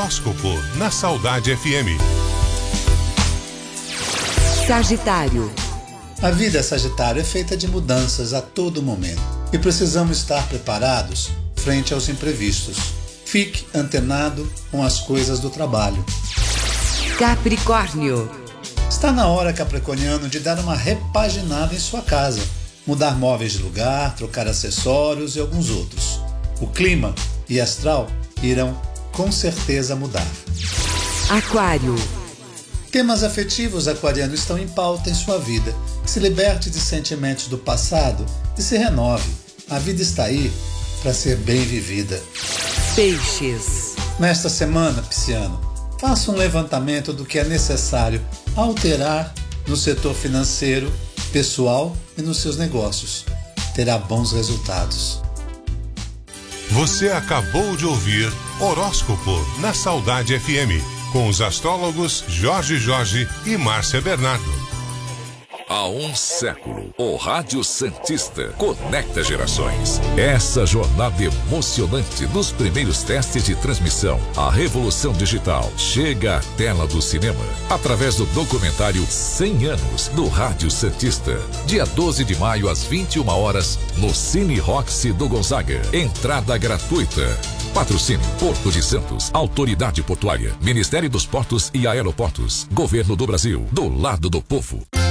Horóscopo na Saudade FM. Sagitário. A vida, Sagitário, é feita de mudanças a todo momento e precisamos estar preparados frente aos imprevistos. Fique antenado com as coisas do trabalho. Capricórnio. Está na hora, capricorniano, de dar uma repaginada em sua casa, mudar móveis de lugar, trocar acessórios e alguns outros. O clima e astral irão com certeza mudar. Aquário. Temas afetivos, aquariano, estão em pauta em sua vida. Se liberte de sentimentos do passado e se renove. A vida está aí para ser bem vivida. Peixes. Nesta semana, pisciano, faça um levantamento do que é necessário alterar no setor financeiro, pessoal e nos seus negócios. Terá bons resultados. Você acabou de ouvir Horóscopo na Saudade FM, com os astrólogos Jorge e Márcia Bernardo. Há um século, o Rádio Santista conecta gerações. Essa jornada emocionante dos primeiros testes de transmissão, a revolução digital, chega à tela do cinema através do documentário 100 anos do Rádio Santista. Dia 12 de maio às 21 horas no Cine Roxy do Gonzaga. Entrada gratuita. Patrocínio Porto de Santos, Autoridade Portuária, Ministério dos Portos e Aeroportos, Governo do Brasil, do lado do povo.